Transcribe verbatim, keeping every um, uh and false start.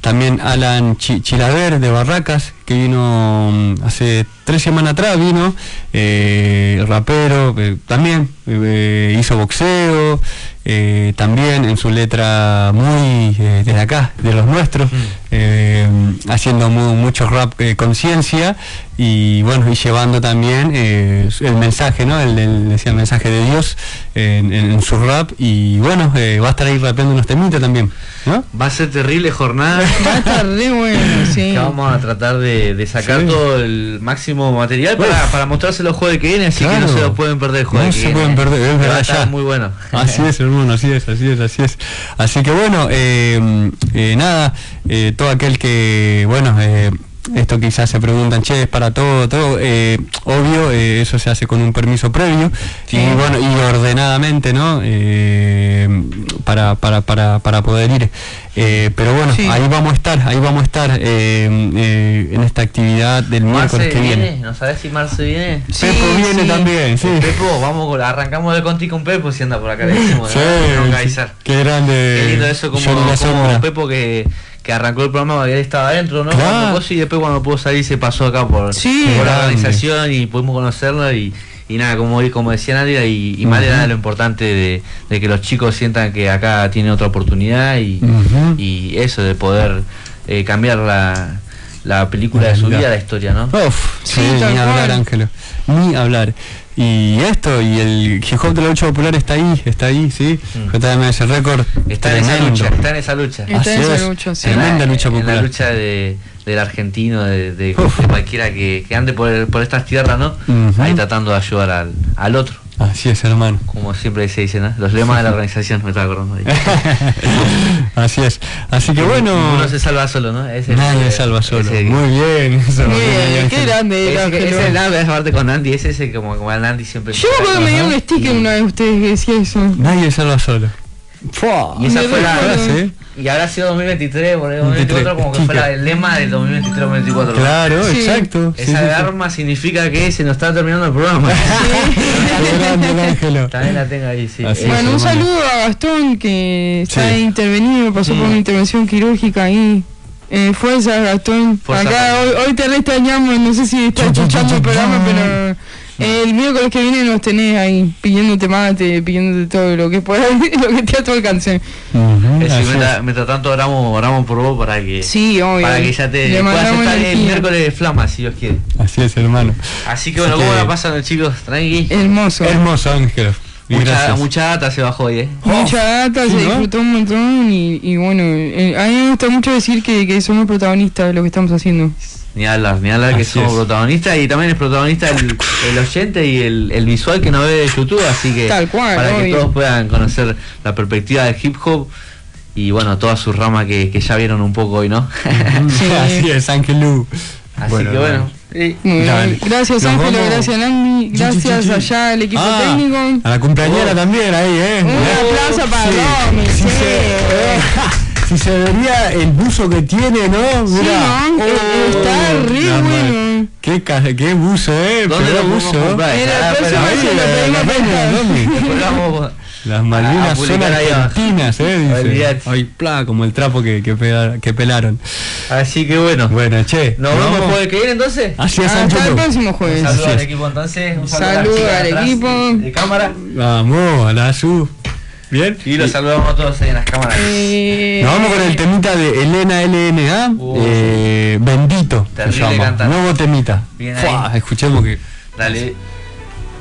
también Alan Ch Chilaver de Barracas, que vino hace tres semanas atrás, vino, eh, rapero, eh, también eh, hizo boxeo, eh, también en su letra muy eh, desde acá, de los nuestros, mm. eh, haciendo mu mucho rap eh, conciencia y bueno, y llevando también eh, el mensaje, ¿no? El, el, decía el mensaje de Dios en, en, en su rap, y bueno, eh, va a estar ahí rapeando unos temitas también, ¿no? Va a ser terrible jornada. Va a estar re bueno, sí. Que vamos a tratar de, de sacar sí. todo el máximo material para, para mostrárselo el jueves que viene, así claro. que no se lo pueden perder el jueves no que se viene. pueden perder, es verdad, ya. Muy bueno. Así es, hermano, así es, así es, así es. Así que bueno, eh, eh, nada, eh, todo aquel que, bueno, eh, esto quizás se preguntan, che, es para todo, todo, eh, obvio, eh, eso se hace con un permiso previo, sí. y bueno, y ordenadamente, ¿no? Eh, para, para, para, para poder ir. Eh, pero bueno, sí. ahí vamos a estar, ahí vamos a estar eh, eh, en esta actividad del miércoles que viene. viene. ¿No sabes si Marce viene? Sí, Pepo viene sí. también, sí. Pepo, vamos, arrancamos de conti con Pepo, si anda por acá, le decimos, sí, ¿no? sí. Qué grande. Qué lindo eso, como, como Pepo que... que arrancó el programa, él estaba adentro, ¿no? Claro. Y después cuando pudo salir se pasó acá por, sí, por la organización y pudimos conocerlo y, y nada, como, como decía Nadia, y, y uh-huh. más de nada lo importante de, de que los chicos sientan que acá tienen otra oportunidad y, uh-huh. y eso, de poder eh, cambiar la, la película de su vida, la historia, ¿no? Uf, sí, sí, ni hablar, Ángelo, ni hablar. Y esto, y el hip hop de la lucha popular está ahí, está ahí, ¿sí? Mm. J M S Record está en esa lucha, está en esa lucha. Está en esa lucha, sí. Tremenda lucha popular. En la lucha de, del argentino, de, de, de cualquiera que, que ande por, por estas tierras, ¿no? Uh-huh. Ahí tratando de ayudar al, al otro. Así es, hermano. Como siempre se dice, ¿no? Los lemas de la organización, me estaba acordando ahí. Así es. Así que bueno... Uno se salva solo, ¿no? Ese, nadie se salva solo. Ese, muy bien. Eso, muy bien, qué grande. Ese, ese, ese es la esa parte con Andy, ese es como, como el Andy siempre... Yo me acuerdo que me dio un sticker y... una vez ustedes que decía eso. Nadie se salva solo. Fua, y esa fue la... ¿Sí? Y ahora ha sido dos mil veintitrés, por dos mil veinticuatro, como que fue el lema del dos mil veintitrés dos mil veinticuatro. Claro, sí. exacto. Esa sí, alarma sí. significa que se nos está terminando el programa. Sí. También la tengo ahí, sí. Así bueno, es, un saludo a Gastón, que está sí. intervenido, pasó mm. por una intervención quirúrgica ahí. Eh, fuerza, Gastón. Fuerza, acá hoy, hoy te restañamos, no sé si estás escuchando el programa, pero... El miércoles que viene nos tenés ahí pidiéndote mate, pidiéndote todo lo que puedas, lo que te a tu alcance. Uh-huh, es decir, mientras, mientras tanto oramos, oramos por vos para que sí, obvio, para que ya te puedas estar el miércoles de flama, si Dios quiere. Así es, hermano. Así que bueno, Así ¿cómo que... la pasan los chicos? Tranqui. Hermoso. Hermoso, Ángel. Mucha, mucha data se bajó hoy, ¿eh? Mucha data, sí, se disfrutó ¿no? un montón y, y bueno, eh, a mí me gusta mucho decir que, que somos protagonistas de lo que estamos haciendo. Ni hablar, ni hablar que así somos es. protagonistas, y también es protagonista el, el oyente y el, el visual que nos ve de YouTube, así que Tal cual, para obvio. que todos puedan conocer la perspectiva del hip hop y bueno, todas sus ramas que, que ya vieron un poco hoy, ¿no? Sí. Así es, Ángel. Así bueno, que bueno. Sí. Muy gracias Ángelo, gracias Nandi, gracias allá al equipo ah, técnico. A la compañera oh. también ahí, eh. Un aplauso para sí. Romy, sí. sí. Si se vería el buzo que tiene, ¿no? Sí, Mirá. ¿no? Oh, está re no, bueno. Qué, qué buzo, eh. ¿Dónde lo buzo? Las Malvinas son argentinas, eh. Dice. Ay, pla, como el trapo que, que, pela, que pelaron. Así que bueno. Bueno, che. ¿Nos vemos el jueves que viene entonces? Así es, ah, hasta el próximo jueves. Un saludo al equipo entonces. Un saludo, saludo al equipo. De cámara. Vamos, a la sub. Bien. Y los saludamos a todos ahí en las cámaras. Eh, Nos vamos con el temita de Elena L N A. Uh, eh, Bendito. Terrible cantante. Nuevo temita. Bien Fua, escuchemos que. Dale.